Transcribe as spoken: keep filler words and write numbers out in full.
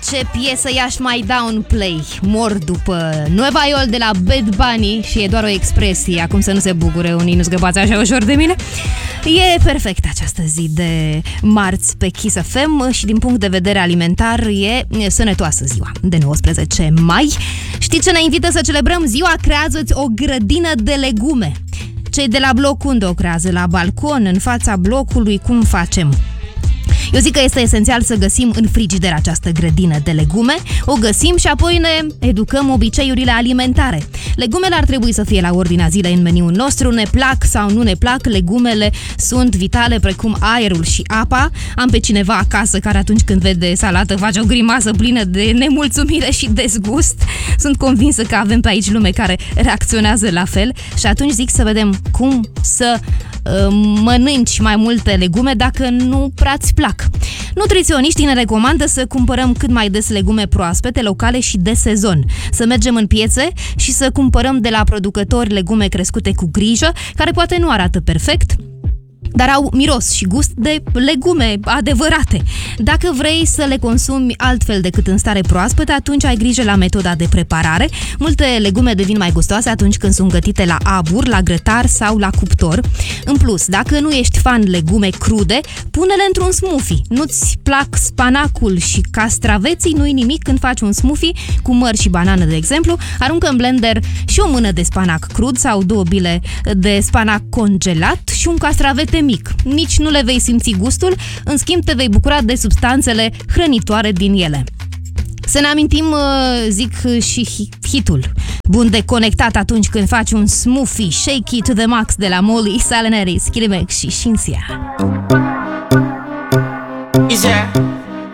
ce piesă i-aș mai da un play. Mor după Nueva York de la Bad Bunny și e doar o expresie, acum să nu se bucure unii, nu scăpați așa ușor de mine. E perfect această zi de marți pe Kiss F M și din punct de vedere alimentar e sănătoasă ziua de nouăsprezece mai. Știți ce ne invită să celebrăm ziua? Creează-ți o grădină de legume. Cei de la bloc unde o creează? La balcon, în fața blocului, cum facem? Eu zic că este esențial să găsim în frigider această grădină de legume, o găsim și apoi ne educăm obiceiurile alimentare. Legumele ar trebui să fie la ordinea zilei în meniul nostru, ne plac sau nu ne plac, legumele sunt vitale precum aerul și apa. Am pe cineva acasă care atunci când vede salată face o grimasă plină de nemulțumire și dezgust. Sunt convinsă că avem pe aici lume care reacționează la fel și atunci zic să vedem cum să uh, mănânci mai multe legume dacă nu prea-ți plac. Nutriționiștii ne recomandă să cumpărăm cât mai des legume proaspete, locale și de sezon. Să mergem în piețe și să cumpărăm de la producători legume crescute cu grijă, care poate nu arată perfect, dar au miros și gust de legume adevărate. Dacă vrei să le consumi altfel decât în stare proaspătă, atunci ai grijă la metoda de preparare. Multe legume devin mai gustoase atunci când sunt gătite la abur, la grătar sau la cuptor. În plus, dacă nu ești fan legume crude, pune-le într-un smoothie. Nu-ți plac spanacul și castraveții? Nu-i nimic când faci un smoothie cu măr și banană, de exemplu. Aruncă în blender și o mână de spanac crud sau două bile de spanac congelat și un castravete mic. Nici nu le vei simți gustul, în schimb te vei bucura de substanțele hrănitoare din ele. Să ne amintim, zic, și hitul bun de conectat atunci când faci un smoothie, Shake It to the Max de la Molly, Salineri, Skilimex și Shinsia. Yeah.